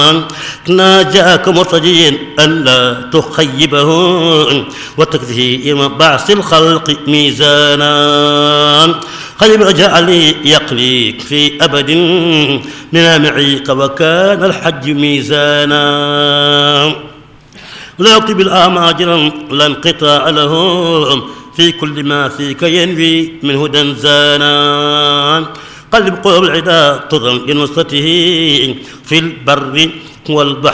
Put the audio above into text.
ناجاك مرتجيا ألا تخيبه وتكفيه يوم بعث الخلق ميزانا قلب جعلي يقليك في أبد من معيك وكان الحج ميزانا لا يكتب الآماجر لا انقطاع لهم في كل ما فيك ينوي من هدى زانا قلب قلوب العدا تضم لنصرته في البر والبحر